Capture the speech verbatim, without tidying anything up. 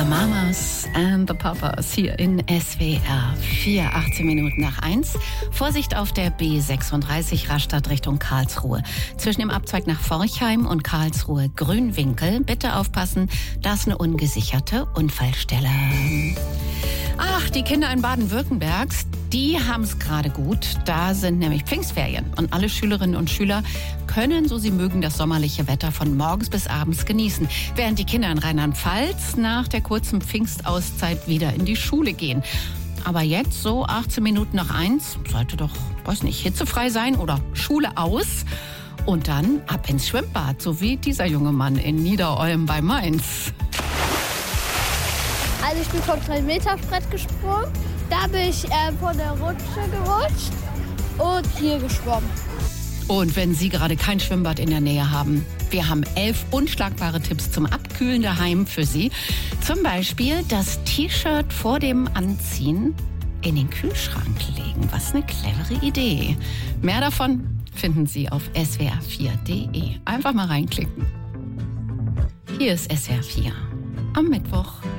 The Mamas and the Papas hier in S W R vier, achtzehn Minuten nach eins. Vorsicht auf der B sechsunddreißig Rastatt Richtung Karlsruhe. Zwischen dem Abzweig nach Forchheim und Karlsruhe Grünwinkel. Bitte aufpassen, da ist eine ungesicherte Unfallstelle. Ach, die Kinder in Baden-Württembergs, die haben es gerade gut. Da sind nämlich Pfingstferien und alle Schülerinnen und Schüler können, so sie mögen, das sommerliche Wetter von morgens bis abends genießen, während die Kinder in Rheinland-Pfalz nach der kurzen Pfingstauszeit wieder in die Schule gehen. Aber jetzt, so achtzehn Minuten nach eins, sollte doch, weiß nicht, hitzefrei sein oder Schule aus. Und dann ab ins Schwimmbad, so wie dieser junge Mann in Niederolm bei Mainz. Also ich bin vom drei Meter Brett gesprungen, da bin ich äh, von der Rutsche gerutscht und hier geschwommen. Und wenn Sie gerade kein Schwimmbad in der Nähe haben, wir haben elf unschlagbare Tipps zum Abkühlen daheim für Sie. Zum Beispiel das T-Shirt vor dem Anziehen in den Kühlschrank legen. Was eine clevere Idee. Mehr davon finden Sie auf S W R vier Punkt de. Einfach mal reinklicken. Hier ist S W R vier am Mittwoch.